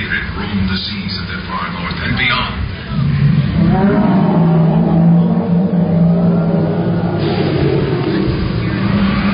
David roamed the seas of the far north and beyond.